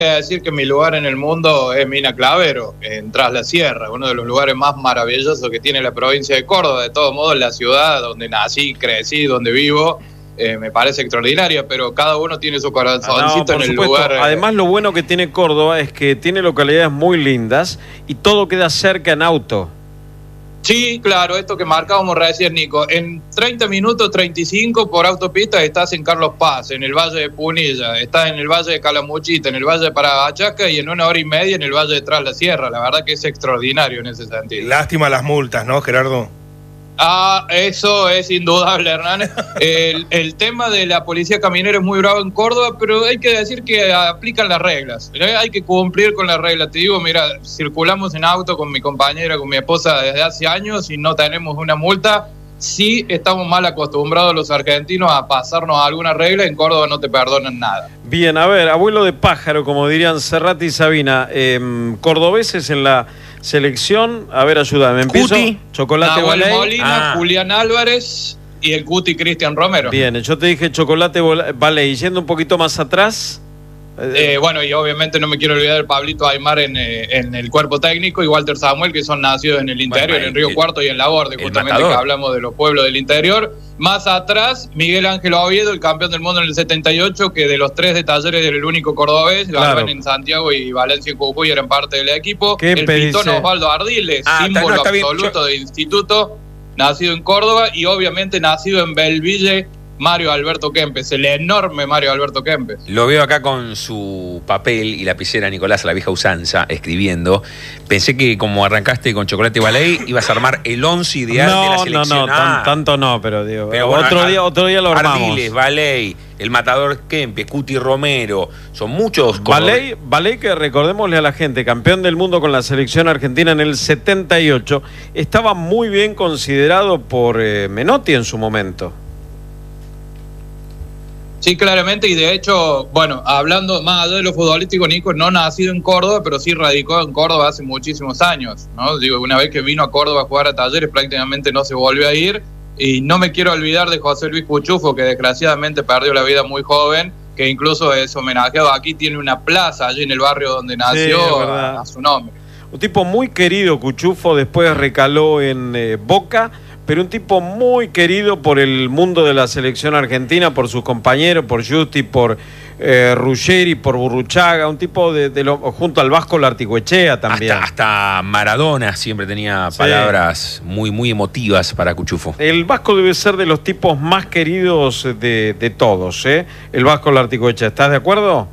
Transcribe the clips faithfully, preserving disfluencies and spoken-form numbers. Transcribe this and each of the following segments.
decir que mi lugar en el mundo es Mina Clavero, en Tras la Sierra, uno de los lugares más maravillosos que tiene la provincia de Córdoba. De todos modos, la ciudad donde nací, crecí, donde vivo, eh, me parece extraordinaria, pero cada uno tiene su corazoncito ah, no, en el supuesto. lugar. Además, lo bueno que tiene Córdoba es que tiene localidades muy lindas y todo queda cerca en auto. Sí, claro, esto que marcábamos recién, Nico. En treinta minutos, treinta y cinco por autopista estás en Carlos Paz, en el Valle de Punilla, estás en el Valle de Calamuchita, en el Valle de Parabachaca y en una hora y media en el Valle de Tras la Sierra. La verdad que es extraordinario en ese sentido. Lástima las multas, ¿no, Gerardo? Ah, eso es indudable, Hernán. El, el tema de la policía caminera es muy bravo en Córdoba, pero hay que decir que aplican las reglas. Hay que cumplir con las reglas. Te digo, mira, circulamos en auto con mi compañera, con mi esposa desde hace años y no tenemos una multa. Sí estamos mal acostumbrados los argentinos a pasarnos a alguna regla. En Córdoba no te perdonan nada. Bien, a ver, abuelo de pájaro, como dirían Serrat y Sabina, eh, cordobeses en la selección, a ver, ayúdame. Empiezo. Cuti, Chocolate Nahuel Baley. Molina, ah. Julián Álvarez y el Cuti Cristian Romero. Bien, yo te dije Chocolate Baley. Yendo un poquito más atrás. Eh, bueno, y obviamente no me quiero olvidar del Pablito Aymar en, eh, en el cuerpo técnico y Walter Samuel, que son nacidos en el interior, bueno, en Río el, Cuarto y en La Borde, justamente matador. Que hablamos de los pueblos del interior. Más atrás, Miguel Ángel Oviedo, el campeón del mundo en el setenta y ocho, que de los tres de Talleres era el único cordobés, claro. Ganaban en Santiago y Valencia y Jujuy eran parte del equipo. El pitón Osvaldo Ardiles, ah, símbolo no, absoluto de instituto, nacido en Córdoba y obviamente nacido en Belville, Mario Alberto Kempes, el enorme Mario Alberto Kempes. Lo veo acá con su papel y lapicera, Nicolás, a la vieja usanza, escribiendo. Pensé que como arrancaste con Chocolate Baley, ibas a armar el once ideal no, de la selección. No, no, ah. tan, tanto no, pero digo, pero bueno, otro, Ar día, otro día lo armamos. Ardiles, Baley, el matador Kempes, Cuti Romero, son muchos. Baley, Baley, que recordémosle a la gente, campeón del mundo con la selección argentina en el setenta y ocho, estaba muy bien considerado por eh, Menotti en su momento. Sí, claramente, y de hecho, bueno, hablando más allá de lo futbolístico, Nico no nacido en Córdoba, pero sí radicó en Córdoba hace muchísimos años, ¿no? Digo, una vez que vino a Córdoba a jugar a Talleres, prácticamente no se volvió a ir, y no me quiero olvidar de José Luis Cuchufo, que desgraciadamente perdió la vida muy joven, que incluso es homenajeado aquí, tiene una plaza allí en el barrio donde nació, sí, a, a su nombre. Un tipo muy querido, Cuchufo, después recaló en eh, Boca, pero un tipo muy querido por el mundo de la selección argentina, por sus compañeros, por Justi, por eh, Ruggeri, por Burruchaga, un tipo de, de lo, junto al Vasco Larticoechea también. Hasta, hasta Maradona siempre tenía sí. palabras muy, muy emotivas para Cuchufo. El Vasco debe ser de los tipos más queridos de, de todos, ¿eh? El Vasco Larticoechea, ¿estás de acuerdo?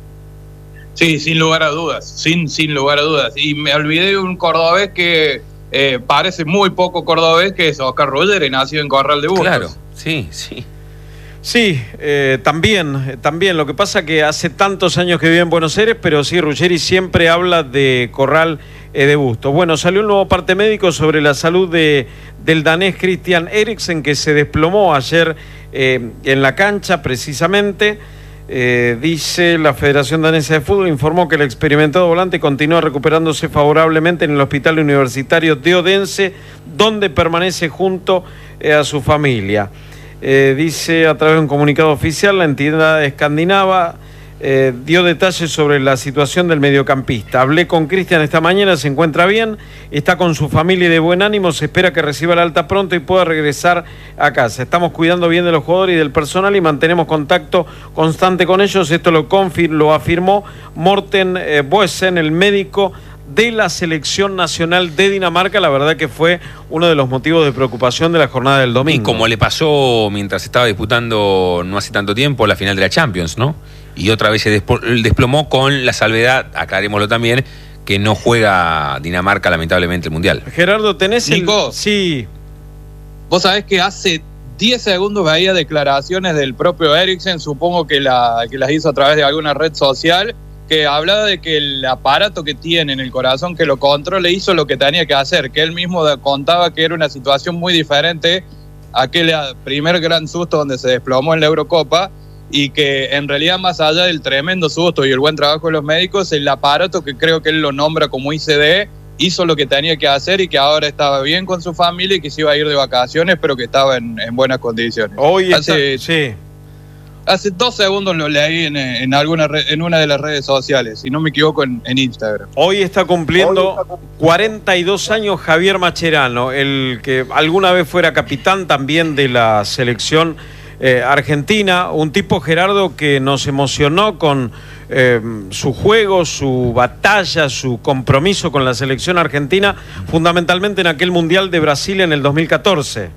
Sí, sin lugar a dudas, sin, sin lugar a dudas. Y me olvidé de un cordobés que Eh, parece muy poco cordobés, que es Oscar Ruggeri, nacido en Corral de Burgos. Claro, sí, sí. Sí, eh, también, también. Lo que pasa que hace tantos años que vive en Buenos Aires, pero sí, Ruggeri siempre habla de Corral eh, de Bustos. Bueno, salió un nuevo parte médico sobre la salud de, del danés Christian Eriksen, que se desplomó ayer eh, en la cancha, precisamente. Eh, dice la Federación Danesa de Fútbol, informó que el experimentado volante continúa recuperándose favorablemente en el Hospital Universitario de Odense, donde permanece junto eh, a su familia. Eh, dice a través de un comunicado oficial, la entidad escandinava eh, dio detalles sobre la situación del mediocampista. Hablé con Cristian esta mañana, se encuentra bien, está con su familia y de buen ánimo, se espera que reciba la alta pronto y pueda regresar a casa. Estamos cuidando bien de los jugadores y del personal y mantenemos contacto constante con ellos. Esto lo, confir lo afirmó Morten eh, Boesen, el médico de la selección nacional de Dinamarca. La verdad que fue uno de los motivos de preocupación de la jornada del domingo. Y como le pasó mientras estaba disputando no hace tanto tiempo la final de la Champions, ¿no? Y otra vez se desplomó con la salvedad, aclarémoslo también, que no juega Dinamarca lamentablemente el Mundial. Gerardo, ¿tenés el...? Nico, sí. Vos sabés que hace diez segundos veía declaraciones del propio Eriksen, supongo que, la, que las hizo a través de alguna red social, que hablaba de que el aparato que tiene en el corazón que lo controla hizo lo que tenía que hacer, que él mismo contaba que era una situación muy diferente a aquel primer gran susto donde se desplomó en la Eurocopa, y que en realidad, más allá del tremendo susto y el buen trabajo de los médicos, el aparato, que creo que él lo nombra como I C D, hizo lo que tenía que hacer y que ahora estaba bien con su familia y que se iba a ir de vacaciones, pero que estaba en, en buenas condiciones. Hoy Hace... está, sí. Hace dos segundos lo leí en, en, alguna red, en una de las redes sociales, si no me equivoco, en, en Instagram. Hoy está cumpliendo Hoy está... cuarenta y dos años Javier Mascherano, el que alguna vez fuera capitán también de la selección eh, argentina. Un tipo, Gerardo, que nos emocionó con eh, su juego, su batalla, su compromiso con la selección argentina, fundamentalmente en aquel Mundial de Brasil en el dos mil catorce.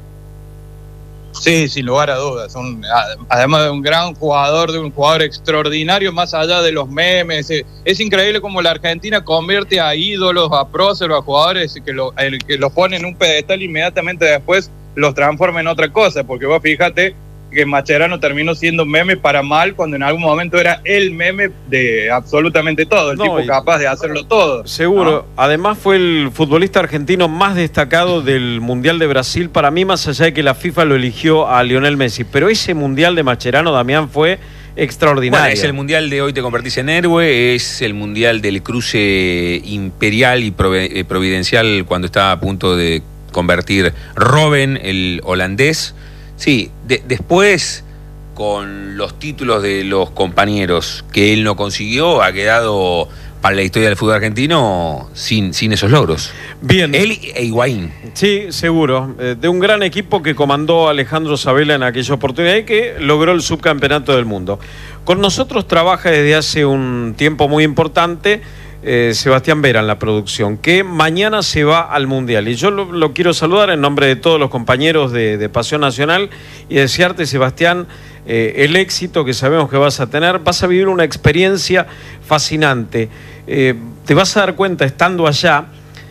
Sí, sin lugar a dudas. Un, además de un gran jugador, de un jugador extraordinario, más allá de los memes. Es, es increíble cómo la Argentina convierte a ídolos, a próceros, a jugadores que, lo, el, que los ponen en un pedestal, inmediatamente después los transforma en otra cosa. Porque vos fíjate que Mascherano terminó siendo meme para mal, cuando en algún momento era el meme de absolutamente todo, el no, tipo capaz de hacerlo todo. Seguro. ¿No? Además fue el futbolista argentino más destacado del Mundial de Brasil, para mí, más allá de que la FIFA lo eligió a Lionel Messi. Pero ese Mundial de Mascherano, Damián, fue extraordinario. Bueno, es el Mundial de hoy te convertís en héroe, es el Mundial del cruce imperial y providencial cuando está a punto de convertir Robben, el holandés. Sí, de, después, con los títulos de los compañeros que él no consiguió, ha quedado para la historia del fútbol argentino sin, sin esos logros. Bien. Él e Higuaín. Sí, seguro. Eh, de un gran equipo que comandó Alejandro Sabella en aquella oportunidad y que logró el subcampeonato del mundo. Con nosotros trabaja desde hace un tiempo muy importante Eh, Sebastián Vera en la producción, que mañana se va al Mundial, y yo lo, lo quiero saludar en nombre de todos los compañeros de, de Pasión Nacional y desearte, Sebastián, eh, el éxito que sabemos que vas a tener. Vas a vivir una experiencia fascinante. Eh, te vas a dar cuenta, estando allá,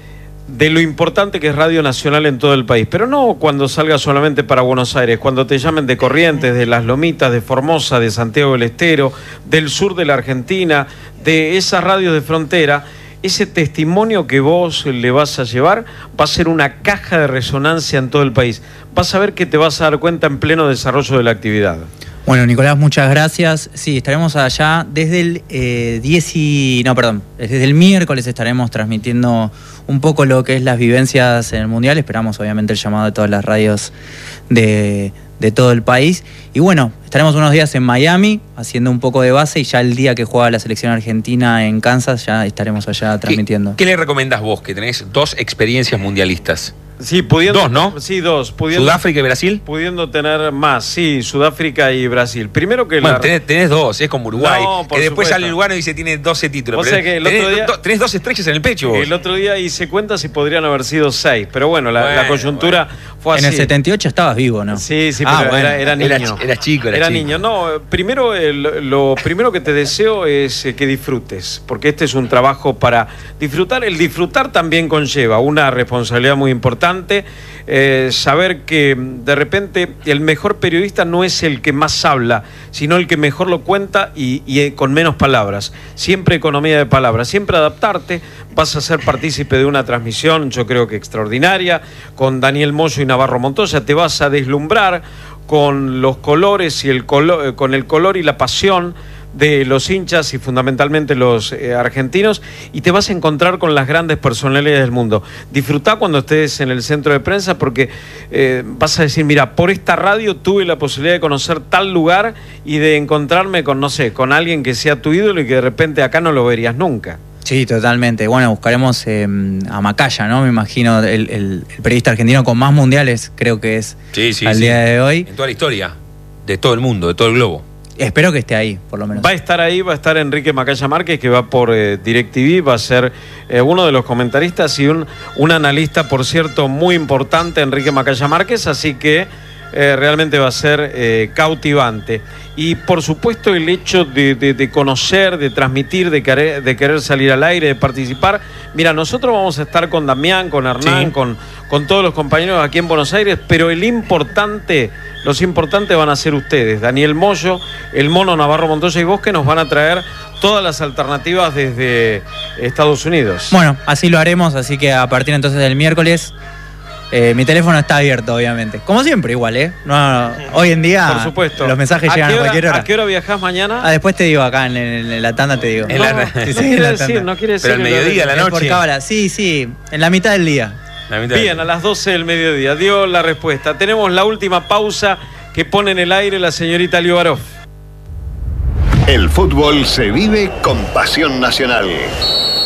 de lo importante que es Radio Nacional en todo el país, pero no cuando salgas solamente para Buenos Aires, cuando te llamen de Corrientes, de Las Lomitas, de Formosa, de Santiago del Estero, del sur de la Argentina, de esas radios de frontera. Ese testimonio que vos le vas a llevar va a ser una caja de resonancia en todo el país. Vas a ver que te vas a dar cuenta en pleno desarrollo de la actividad. Bueno, Nicolás, muchas gracias. Sí, estaremos allá desde el eh, diez y, no, perdón, desde el miércoles estaremos transmitiendo un poco lo que es las vivencias en el Mundial. Esperamos obviamente el llamado de todas las radios de, de todo el país. Y bueno, estaremos unos días en Miami haciendo un poco de base, y ya el día que juega la selección argentina en Kansas ya estaremos allá transmitiendo. ¿Qué, qué le recomendás vos, que tenés dos experiencias mundialistas? Sí, pudiendo, dos, ¿no? Sí, dos. Pudiendo, ¿Sudáfrica y Brasil? Pudiendo tener más, sí, Sudáfrica y Brasil. Primero que bueno, la... tenés, tenés dos, es como Uruguay, no, que después supuesto. sale el uruguayo y dice tiene doce títulos. O sea que el tenés, otro día, do, tenés dos estrellas en el pecho vos. El otro día hice cuentas y podrían haber sido seis, pero bueno, la, bueno, la coyuntura bueno. fue así. En el setenta y ocho estabas vivo, ¿no? Sí, sí, ah, pero bueno. era, era niño. Era, era chico, era, era chico. niño. No, primero, el, lo primero que te deseo es que disfrutes, porque este es un trabajo para disfrutar. El disfrutar también conlleva una responsabilidad muy importante, eh, saber que de repente el mejor periodista no es el que más habla, sino el que mejor lo cuenta y, y con menos palabras. Siempre economía de palabras, siempre adaptarte. Vas a ser partícipe de una transmisión, yo creo que extraordinaria, con Daniel Moyo y Navarro Montoya. Te vas a deslumbrar con los colores y el color, con el color y la pasión de los hinchas y fundamentalmente los eh, argentinos, y te vas a encontrar con las grandes personalidades del mundo. Disfrutá cuando estés en el centro de prensa, porque eh, vas a decir, mira, por esta radio tuve la posibilidad de conocer tal lugar y de encontrarme con, no sé, con alguien que sea tu ídolo y que de repente acá no lo verías nunca. Sí, totalmente. Bueno, buscaremos eh, a Macaya, ¿no? Me imagino, el, el, el periodista argentino con más mundiales, creo que es sí, sí, al sí. día de hoy. En toda la historia, de todo el mundo, de todo el globo. Espero que esté ahí, por lo menos. Va a estar ahí, va a estar Enrique Macaya Márquez, que va por eh, DirecTV, va a ser eh, uno de los comentaristas y un, un analista, por cierto, muy importante, Enrique Macaya Márquez, así que eh, realmente va a ser eh, cautivante. Y por supuesto el hecho de, de, de conocer, de transmitir, de querer, de querer salir al aire, de participar. Mira, nosotros vamos a estar con Damián, con Hernán, sí. con, con todos los compañeros aquí en Buenos Aires, pero el importante, los importantes van a ser ustedes, Daniel Moyo, el Mono Navarro Montoya y vos, que nos van a traer todas las alternativas desde Estados Unidos. Bueno, así lo haremos, así que a partir entonces del miércoles... Eh, mi teléfono está abierto, obviamente. Como siempre, igual, ¿eh? No, no, hoy en día por supuesto. Los mensajes llegan a cualquier hora. ¿A qué hora viajás mañana? Ah, después te digo acá en, en, en la tanda, te digo. No, no, sí, sí, no, quiere decir, no quiere decir. Pero al mediodía, a la noche. Por cábala. Sí, sí, en la mitad del día. La mitad Bien, del... a las doce del mediodía. Dio la respuesta. Tenemos la última pausa que pone en el aire la señorita Liobarov. El fútbol se vive con pasión nacional.